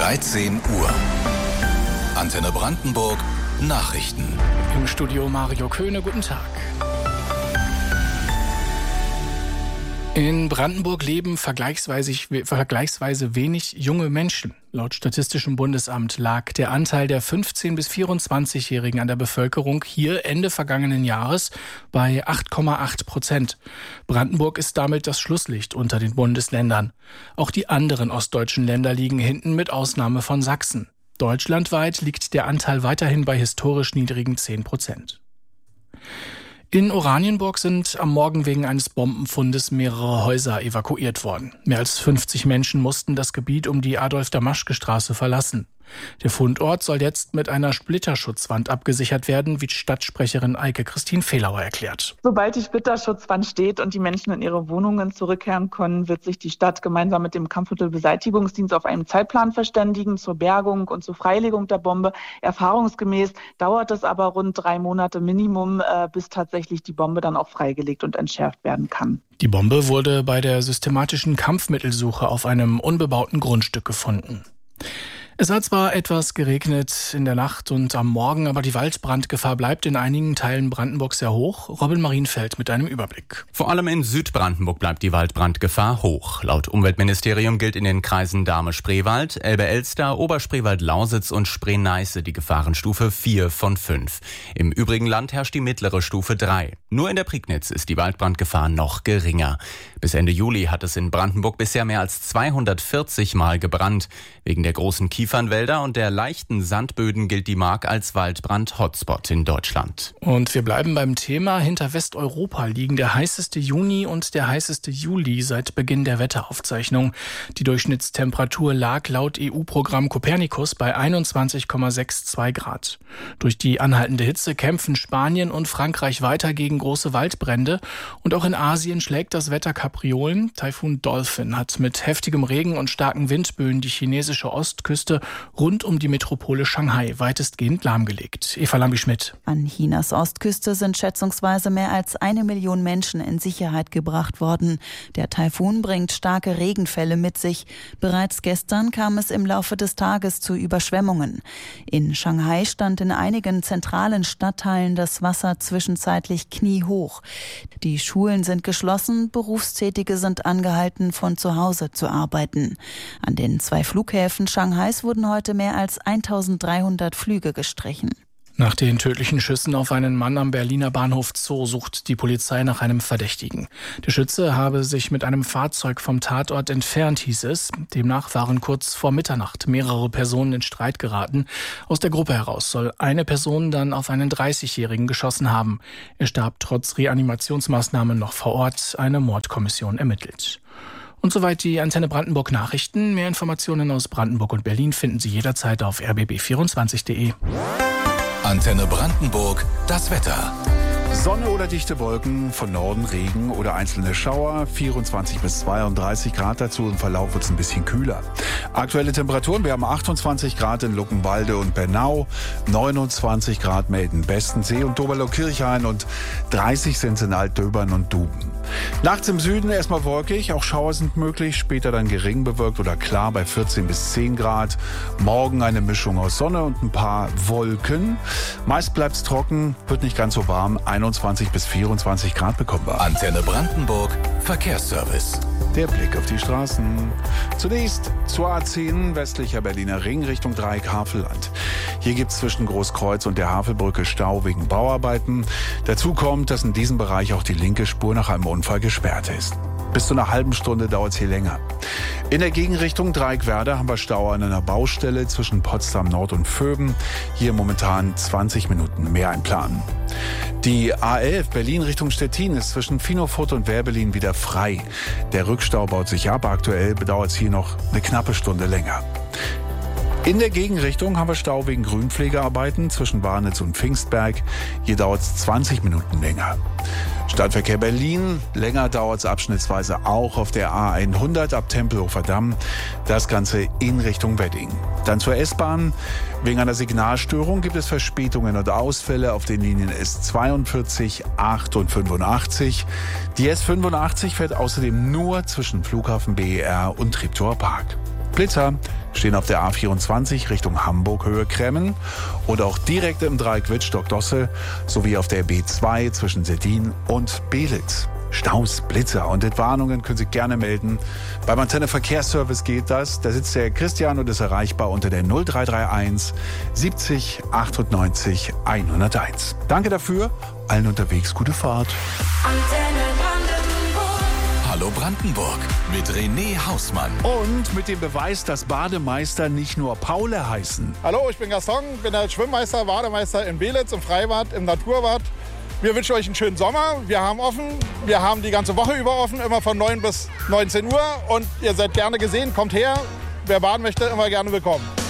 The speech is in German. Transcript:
13 Uhr. Antenne Brandenburg Nachrichten. Im Studio Mario Köhne, guten Tag. In Brandenburg leben vergleichsweise wenig junge Menschen. Laut Statistischem Bundesamt lag der Anteil der 15- bis 24-Jährigen an der Bevölkerung hier Ende vergangenen Jahres bei 8,8%. Brandenburg ist damit das Schlusslicht unter den Bundesländern. Auch die anderen ostdeutschen Länder liegen hinten, mit Ausnahme von Sachsen. Deutschlandweit liegt der Anteil weiterhin bei historisch niedrigen 10%. In Oranienburg sind am Morgen wegen eines Bombenfundes mehrere Häuser evakuiert worden. Mehr als 50 Menschen mussten das Gebiet um die Adolf-Damaschke-Straße verlassen. Der Fundort soll jetzt mit einer Splitterschutzwand abgesichert werden, wie Stadtsprecherin Eike-Christine Fehlauer erklärt. Sobald die Splitterschutzwand steht und die Menschen in ihre Wohnungen zurückkehren können, wird sich die Stadt gemeinsam mit dem Kampfmittelbeseitigungsdienst auf einen Zeitplan verständigen zur Bergung und zur Freilegung der Bombe. Erfahrungsgemäß dauert es aber rund 3 Monate Minimum, bis tatsächlich die Bombe dann auch freigelegt und entschärft werden kann. Die Bombe wurde bei der systematischen Kampfmittelsuche auf einem unbebauten Grundstück gefunden. Es hat zwar etwas geregnet in der Nacht und am Morgen, aber die Waldbrandgefahr bleibt in einigen Teilen Brandenburgs sehr hoch. Robin Marienfeld mit einem Überblick. Vor allem in Südbrandenburg bleibt die Waldbrandgefahr hoch. Laut Umweltministerium gilt in den Kreisen Dahme-Spreewald, Elbe-Elster, Oberspreewald-Lausitz und Spree-Neiße die Gefahrenstufe 4 von 5. Im übrigen Land herrscht die mittlere Stufe 3. Nur in der Prignitz ist die Waldbrandgefahr noch geringer. Bis Ende Juli hat es in Brandenburg bisher mehr als 240 Mal gebrannt. Wegen der großen Kiefernwälder und der leichten Sandböden gilt die Mark als Waldbrand-Hotspot in Deutschland. Und wir bleiben beim Thema. Hinter Westeuropa liegen der heißeste Juni und der heißeste Juli seit Beginn der Wetteraufzeichnung. Die Durchschnittstemperatur lag laut EU-Programm Copernicus bei 21,62 Grad. Durch die anhaltende Hitze kämpfen Spanien und Frankreich weiter gegen große Waldbrände. Und auch in Asien schlägt das Wetter Kapriolen. Taifun Dolphin hat mit heftigem Regen und starken Windböen die chinesische Ostküste rund um die Metropole Shanghai weitestgehend lahmgelegt. Eva Lambi-Schmidt. An Chinas Ostküste sind schätzungsweise mehr als 1 Million Menschen in Sicherheit gebracht worden. Der Taifun bringt starke Regenfälle mit sich. Bereits gestern kam es im Laufe des Tages zu Überschwemmungen. In Shanghai stand in einigen zentralen Stadtteilen das Wasser zwischenzeitlich kniehoch. Die Schulen sind geschlossen, Berufstätige sind angehalten, von zu Hause zu arbeiten. An den 2 Flughäfen Shanghais wurden heute mehr als 1300 Flüge gestrichen. Nach den tödlichen Schüssen auf einen Mann am Berliner Bahnhof Zoo sucht die Polizei nach einem Verdächtigen. Der Schütze habe sich mit einem Fahrzeug vom Tatort entfernt, hieß es. Demnach waren kurz vor Mitternacht mehrere Personen in Streit geraten. Aus der Gruppe heraus soll eine Person dann auf einen 30-Jährigen geschossen haben. Er starb trotz Reanimationsmaßnahmen noch vor Ort. Eine Mordkommission ermittelt. Und soweit die Antenne Brandenburg Nachrichten. Mehr Informationen aus Brandenburg und Berlin finden Sie jederzeit auf rbb24.de. Antenne Brandenburg, das Wetter. Sonne oder dichte Wolken, von Norden Regen oder einzelne Schauer, 24 bis 32 Grad dazu. Im Verlauf wird es ein bisschen kühler. Aktuelle Temperaturen, wir haben 28 Grad in Luckenwalde und Bernau, 29 Grad Melden-Bestensee und Doberlau-Kirchhain und 30 sind es in Altdöbern und Duben. Nachts im Süden erstmal wolkig, auch Schauer sind möglich, später dann gering bewölkt oder klar bei 14 bis 10 Grad. Morgen eine Mischung aus Sonne und ein paar Wolken. Meist bleibt es trocken, wird nicht ganz so warm, 21 bis 24 Grad bekommen wir. Antenne Brandenburg, Verkehrsservice. Der Blick auf die Straßen. Zunächst zur A10 westlicher Berliner Ring Richtung Dreieck Havelland. Hier gibt es zwischen Großkreuz und der Havelbrücke Stau wegen Bauarbeiten. Dazu kommt, dass in diesem Bereich auch die linke Spur nach einem Unfall gesperrt ist. Bis zu einer halben Stunde dauert es hier länger. In der Gegenrichtung Dreieck-Werder haben wir Stau an einer Baustelle zwischen Potsdam Nord und Vöben. Hier momentan 20 Minuten mehr einplanen. Die A11 Berlin Richtung Stettin ist zwischen Finofurt und Werbelin wieder frei. Der Rückstau baut sich ab. Aktuell bedauert es hier noch eine knappe Stunde länger. In der Gegenrichtung haben wir Stau wegen Grünpflegearbeiten zwischen Warnitz und Pfingstberg. Hier dauert es 20 Minuten länger. Stadtverkehr Berlin, länger dauert es abschnittsweise auch auf der A100 ab Tempelhofer Damm. Das Ganze in Richtung Wedding. Dann zur S-Bahn. Wegen einer Signalstörung gibt es Verspätungen und Ausfälle auf den Linien S42, 8 und 85. Die S85 fährt außerdem nur zwischen Flughafen BER und Treptower Park. Blitzer, stehen auf der A24 Richtung Hamburg Höhe Kremmen und auch direkt im Dreieck Wittstock-Dosse sowie auf der B2 zwischen Seldin und Belitz. Staus, Blitzer und Entwarnungen können Sie gerne melden. Beim Antenne Verkehrsservice geht das. Da sitzt der Christian und ist erreichbar unter der 0331 70 98 101. Danke dafür. Allen unterwegs gute Fahrt. Antenne Brandenburg. Hallo Brandenburg mit René Hausmann. Und mit dem Beweis, dass Bademeister nicht nur Paule heißen. Hallo, ich bin Gaston, bin der Schwimmmeister, Bademeister in Belitz, im Freibad, im Naturbad. Wir wünschen euch einen schönen Sommer. Wir haben offen. Wir haben die ganze Woche über offen, immer von 9 bis 19 Uhr. Und ihr seid gerne gesehen. Kommt her. Wer baden möchte, immer gerne willkommen.